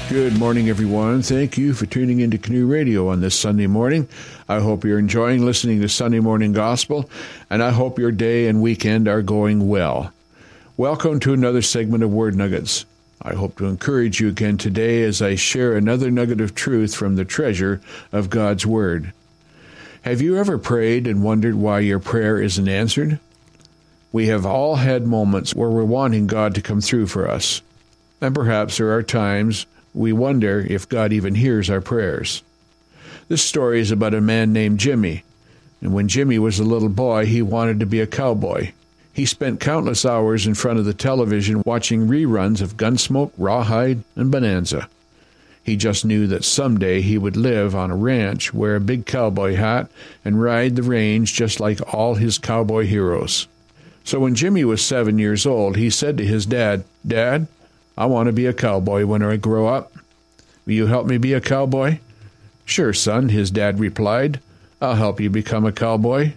Good morning, everyone. Thank you for tuning into Canoe Radio on this Sunday morning. I hope you're enjoying listening to Sunday Morning Gospel, and I hope your day and weekend are going well. Welcome to another segment of Word Nuggets. I hope to encourage you again today as I share another nugget of truth from the treasure of God's Word. Have you ever prayed and wondered why your prayer isn't answered? We have all had moments where we're wanting God to come through for us. And perhaps there are times we wonder if God even hears our prayers. This story is about a man named Jimmy. And when Jimmy was a little boy, he wanted to be a cowboy. He spent countless hours in front of the television watching reruns of Gunsmoke, Rawhide, and Bonanza. He just knew that someday he would live on a ranch, wear a big cowboy hat, and ride the range just like all his cowboy heroes. So when Jimmy was 7 years old, he said to his dad, "Dad, I want to be a cowboy when I grow up. Will you help me be a cowboy?" "Sure, son," his dad replied. "I'll help you become a cowboy."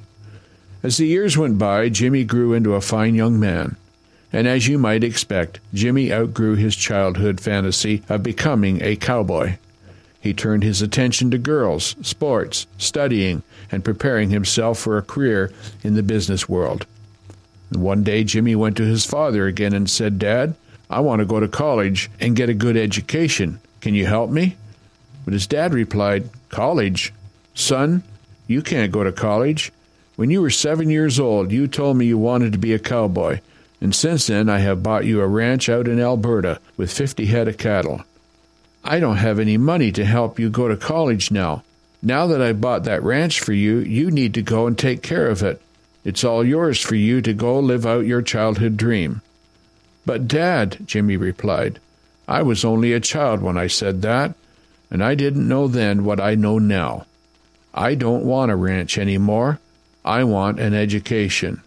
As the years went by, Jimmy grew into a fine young man. And as you might expect, Jimmy outgrew his childhood fantasy of becoming a cowboy. He turned his attention to girls, sports, studying, and preparing himself for a career in the business world. And one day, Jimmy went to his father again and said, "Dad, I want to go to college and get a good education. Can you help me?" But his dad replied, "College? Son, you can't go to college. When you were 7 years old, you told me you wanted to be a cowboy. And since then, I have bought you a ranch out in Alberta with 50 head of cattle. I don't have any money to help you go to college now. Now that I bought that ranch for you, you need to go and take care of it. It's all yours for you to go live out your childhood dream." "But Dad," Jimmy replied, "I was only a child when I said that, and I didn't know then what I know now. I don't want a ranch anymore. I want an education."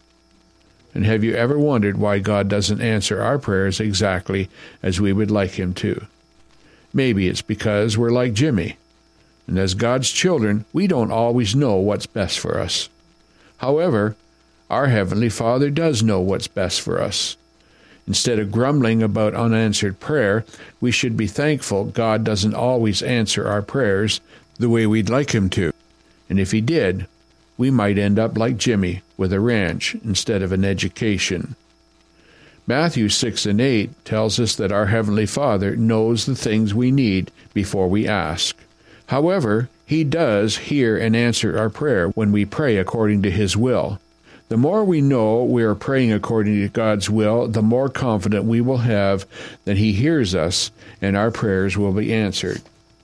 And have you ever wondered why God doesn't answer our prayers exactly as we would like Him to? Maybe it's because we're like Jimmy. And as God's children, we don't always know what's best for us. However, our Heavenly Father does know what's best for us. Instead of grumbling about unanswered prayer, we should be thankful God doesn't always answer our prayers the way we'd like Him to. And if He did, we might end up like Jimmy with a ranch instead of an education. Matthew 6 and 8 tells us that our Heavenly Father knows the things we need before we ask. However, He does hear and answer our prayer when we pray according to His will. The more we know we are praying according to God's will, the more confident we will have that He hears us and our prayers will be answered.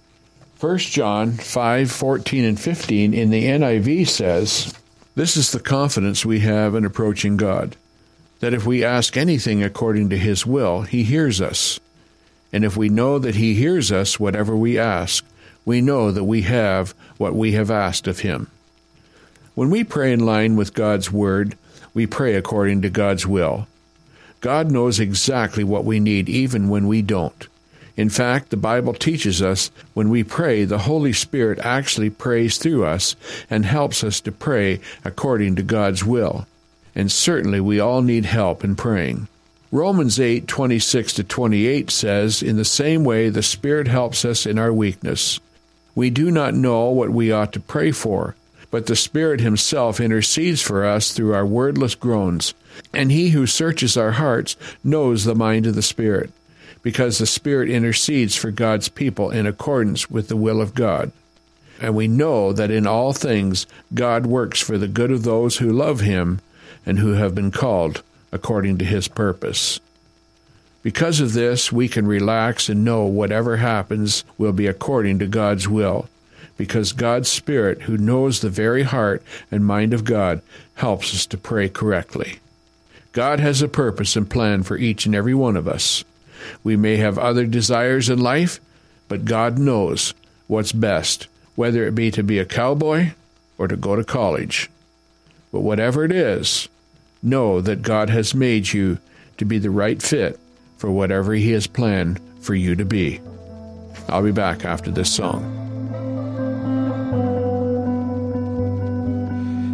1 John 5:14 and 15 in the NIV says, "This is the confidence we have in approaching God, that if we ask anything according to His will, He hears us. And if we know that He hears us whatever we ask, we know that we have what we have asked of Him." When we pray in line with God's Word, we pray according to God's will. God knows exactly what we need even when we don't. In fact, the Bible teaches us when we pray, the Holy Spirit actually prays through us and helps us to pray according to God's will. And certainly we all need help in praying. Romans 8:26-28 says, "In the same way the Spirit helps us in our weakness. We do not know what we ought to pray for, but the Spirit Himself intercedes for us through our wordless groans. And He who searches our hearts knows the mind of the Spirit, because the Spirit intercedes for God's people in accordance with the will of God. And we know that in all things God works for the good of those who love Him and who have been called according to His purpose." Because of this, we can relax and know whatever happens will be according to God's will, because God's Spirit, who knows the very heart and mind of God, helps us to pray correctly. God has a purpose and plan for each and every one of us. We may have other desires in life, but God knows what's best, whether it be to be a cowboy or to go to college. But whatever it is, know that God has made you to be the right fit for whatever He has planned for you to be. I'll be back after this song.